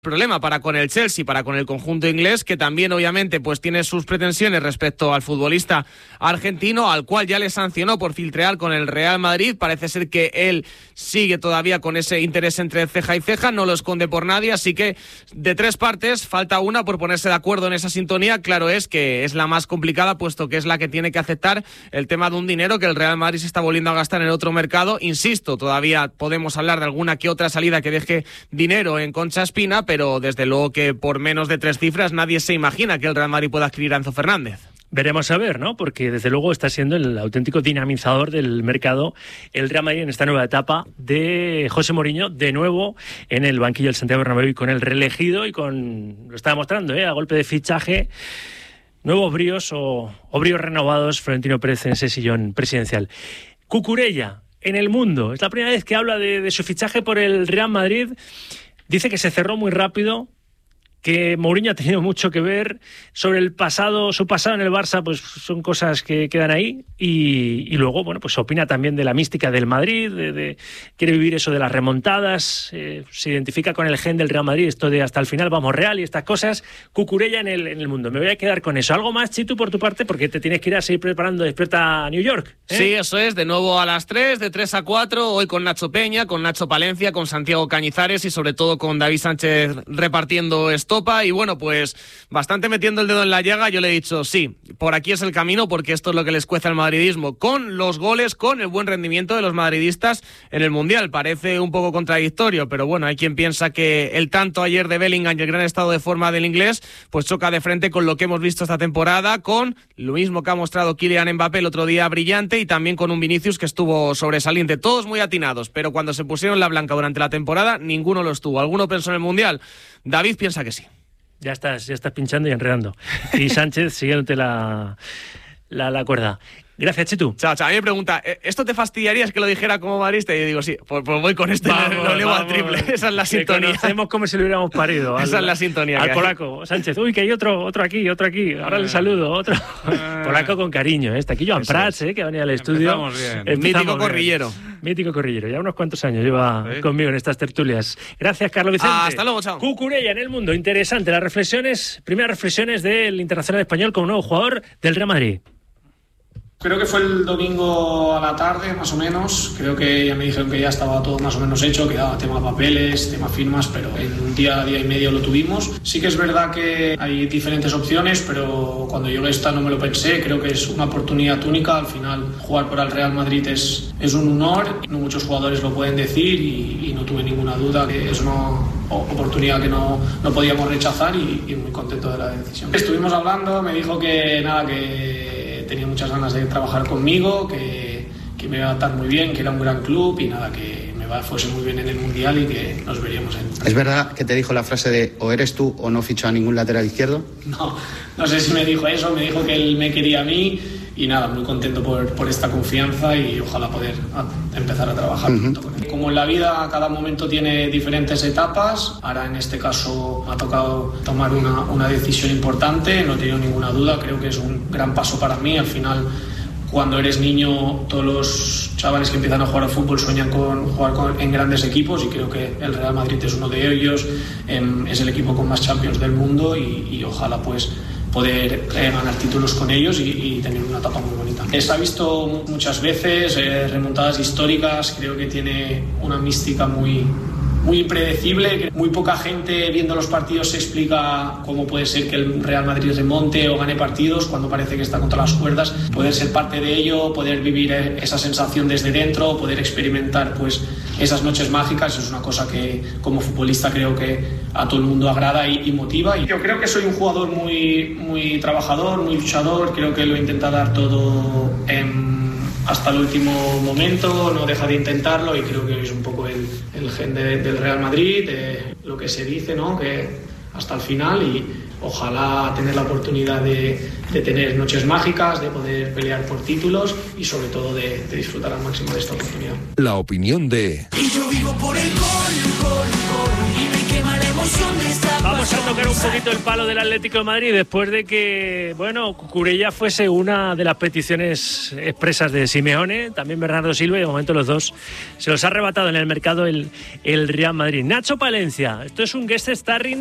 problema para con el Chelsea, para con el conjunto inglés, que también obviamente pues tiene sus pretensiones respecto al futbolista argentino, al cual ya le sancionó por filtrear con el Real Madrid. Parece ser que él sigue todavía con ese interés entre ceja y ceja, no lo esconde por nadie, así que de tres partes falta una por ponerse de acuerdo en esa sintonía. Claro es que es la más complicada, puesto que es la que tiene que aceptar el tema de un dinero que el Real Madrid se está volviendo a gastar en otro mercado. Insisto, todavía podemos hablar de alguna que otra salida que deje dinero en Concha Espina, pero desde luego que por menos de 3 cifras nadie se imagina que el Real Madrid pueda adquirir a Enzo Fernández. Veremos a ver, ¿no? Porque desde luego está siendo el auténtico dinamizador del mercado el Real Madrid en esta nueva etapa de José Mourinho, de nuevo en el banquillo del Santiago Bernabéu y con el reelegido y con, lo está demostrando, a golpe de fichaje, nuevos bríos o bríos renovados, Florentino Pérez en ese sillón presidencial. Cucurella, en El Mundo, es la primera vez que habla de su fichaje por el Real Madrid. Dice que se cerró muy rápido, que Mourinho ha tenido mucho que ver. Sobre el pasado, su pasado en el Barça, pues son cosas que quedan ahí. Y luego, bueno, pues opina también de la mística del Madrid, quiere vivir eso de las remontadas, se identifica con el gen del Real Madrid, esto de hasta el final vamos Real y estas cosas. Cucurella en el Mundo. Me voy a quedar con eso. ¿Algo más, Chitu, por tu parte? Porque te tienes que ir a seguir preparando Despierta New York. Sí, eso es, de nuevo a las 3, de 3 a 4, hoy con Nacho Peña, con Nacho Palencia, con Santiago Cañizares y sobre todo con David Sánchez repartiendo estopa. Y bueno, pues bastante metiendo el dedo en la llaga. Yo le he dicho, sí, por aquí es el camino, porque esto es lo que les cuece al madridismo, con los goles, con el buen rendimiento de los madridistas en el Mundial. Parece un poco contradictorio, pero bueno, hay quien piensa que el tanto ayer de Bellingham y el gran estado de forma del inglés pues choca de frente con lo que hemos visto esta temporada, con lo mismo que ha mostrado Kylian Mbappé el otro día, brillante, y también con un Vinicius que estuvo sobresaliente. Todos muy atinados, pero cuando se pusieron la blanca durante la temporada ninguno lo estuvo. ¿Alguno pensó en el Mundial? David piensa que sí. Ya estás pinchando y enredando. Y Sánchez siguiéndote la cuerda. Gracias, Chitu. Chao. A mí me pregunta, ¿esto te fastidiarías que lo dijera como madridista? Y yo digo, sí, pues voy con esto y lo leo al triple. Esa es la sintonía. Conocemos como si lo hubiéramos parido. Esa es la sintonía. Al polaco. Sánchez, uy, que hay otro aquí. Ahora le saludo, otro. Polaco con cariño. Está aquí Joan Prats, que ha venido al estudio. El mítico corrillero. Mítico corrillero. Ya unos cuantos años lleva conmigo en estas tertulias. Gracias, Carlos Vicente. Hasta luego, chao. Cucurella en El Mundo. Interesante. Primeras reflexiones del internacional español como nuevo jugador del Real Madrid. Creo que fue el domingo a la tarde, más o menos. Creo que ya me dijeron que ya estaba todo más o menos hecho, que daba tema papeles, tema firmas, pero en un día y medio lo tuvimos. Sí que es verdad que hay diferentes opciones, pero cuando yo esta no me lo pensé. Creo que es una oportunidad única. Al final, jugar por el Real Madrid es un honor. No muchos jugadores lo pueden decir y no tuve ninguna duda que es una oportunidad que no podíamos rechazar y muy contento de la decisión. Estuvimos hablando, me dijo que tenía muchas ganas de trabajar conmigo, que me iba a adaptar muy bien, que era un gran club y que me fuese muy bien en el Mundial y que nos veríamos en... ¿Es verdad que te dijo la frase de o eres tú o no ficho a ningún lateral izquierdo? No sé si me dijo eso, me dijo que él me quería a mí y muy contento por esta confianza y ojalá poder empezar a trabajar junto con él. Como en la vida cada momento tiene diferentes etapas, ahora en este caso me ha tocado tomar una decisión importante, no he tenido ninguna duda, creo que es un gran paso para mí. Al final, cuando eres niño, todos los chavales que empiezan a jugar al fútbol sueñan con jugar en grandes equipos y creo que el Real Madrid es uno de ellos, es el equipo con más Champions del mundo y ojalá pues poder ganar títulos con ellos y tener una etapa muy bonita. Se ha visto muchas veces, remontadas históricas, creo que tiene una mística muy impredecible. Muy poca gente viendo los partidos se explica cómo puede ser que el Real Madrid remonte o gane partidos cuando parece que está contra las cuerdas. Poder ser parte de ello, poder vivir esa sensación desde dentro, poder experimentar pues esas noches mágicas es una cosa que como futbolista creo que a todo el mundo agrada y motiva. Y yo creo que soy un jugador muy trabajador, muy luchador, creo que lo intenta dar todo hasta el último momento, no deja de intentarlo y creo que es un poco el gen del Real Madrid, lo que se dice, ¿no? Que hasta el final y ojalá tener la oportunidad de tener noches mágicas, de poder pelear por títulos y sobre todo de disfrutar al máximo de esta oportunidad. La opinión de... Y yo vivo por el gol, y me quema la emoción. Vamos a tocar un poquito el palo del Atlético de Madrid después de que, bueno, Cucurella fuese una de las peticiones expresas de Simeone, también Bernardo Silva, y de momento los dos se los ha arrebatado en el mercado el Real Madrid. Nacho Palencia, esto es un guest starring